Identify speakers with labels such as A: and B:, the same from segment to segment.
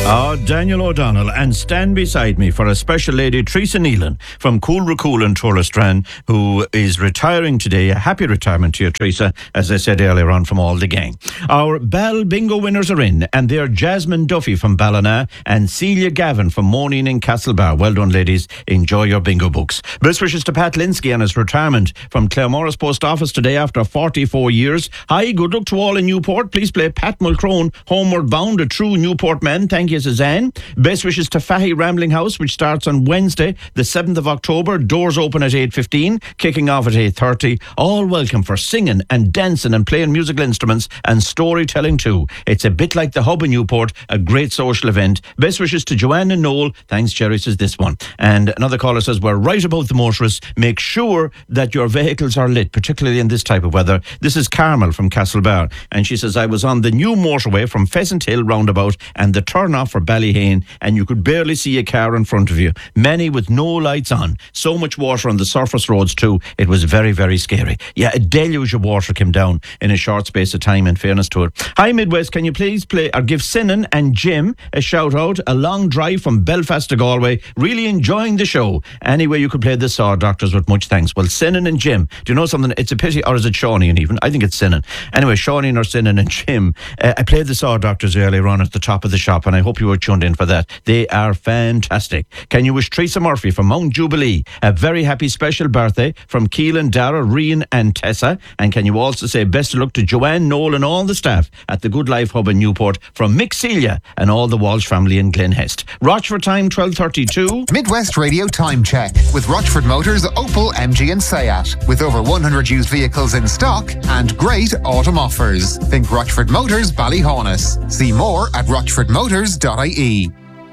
A: Daniel O'Donnell, and stand beside me for a special lady, Teresa Nealon from Coolracool in Turlestrane, who is retiring today. A happy retirement to you, Teresa, as I said earlier on, from all the gang. Our Bell Bingo winners are in, and they're Jasmine Duffy from Ballina and Celia Gavin from Moneen in Castlebar. Well done, ladies. Enjoy your bingo books. Best wishes to Pat Linsky on his retirement from Claremorris Post Office today after 44 years. Hi, good luck to all in Newport. Please play Pat Mulcrone, Homeward Bound, a true Newport man. Thank you, Suzanne. Best wishes to Fahy Rambling House, which starts on Wednesday, the 7th of October. Doors open at 8:15, kicking off at 8:30. All welcome for singing and dancing and playing musical instruments and storytelling too. It's a bit like the Hub in Newport, a great social event. Best wishes to Joanne and Noel. Thanks, Jerry, says this one. And another caller says, we're right about the motorists. Make sure that your vehicles are lit, particularly in this type of weather. This is Carmel from Castlebar, and she says, I was on the new motorway from Pheasant Hill roundabout and the turn off for Ballyhane, and you could barely see a car in front of you. Many with no lights on. So much water on the surface roads too. It was very, very scary. Yeah, a deluge of water came down in a short space of time, in fairness to it. Hi, Midwest, can you please play or give Sinan and Jim a shout out? A long drive from Belfast to Galway. Really enjoying the show. Anyway, you could play the Saw Doctors with much thanks. Well, Sinan and Jim, do you know something? It's a pity, or is it Shawnee and even? I think it's Sinan. Anyway, Shawnee or Sinan and Jim. I played the Saw Doctors earlier on at the top of the shop, and I hope you were tuned in for that. They are fantastic. Can you wish Teresa Murphy from Mount Jubilee a very happy special birthday from Keelan, Dara, Rian and Tessa? And can you also say best of luck to Joanne, Noel and all the staff at the Good Life Hub in Newport from Mick Celia and all the Walsh family in Glenhest. Rochford time 12:32.
B: Midwest Radio Time Check with Rochford Motors, Opel, MG and Seat. With over 100 used vehicles in stock and great autumn offers. Think Rochford Motors, Ballyhaunis. See more at rochfordmotors.ie.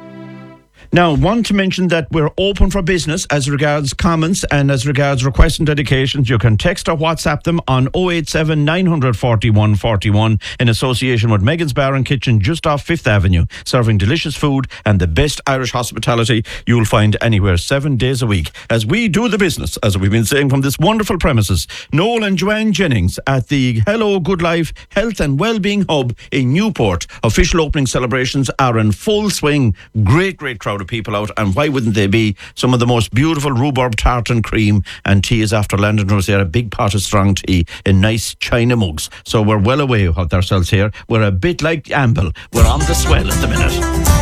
A: Now, want to mention that we're open for business as regards comments and as regards requests and dedications. You can text or WhatsApp them on 087 941 41 in association with Megan's Bar and Kitchen just off 5th Avenue, serving delicious food and the best Irish hospitality you'll find anywhere 7 days a week. As we do the business, as we've been saying from this wonderful premises, Noel and Joanne Jennings at the Hello Good Life Health and Wellbeing Hub in Newport. Official opening celebrations are in full swing. Great crowd of people out, and why wouldn't they be? Some of the most beautiful rhubarb tart and cream and tea is after Landon Rosier, a big pot of strong tea in nice china mugs. So we're well away of ourselves here. We're a bit like Amble. We're on the swell at the minute.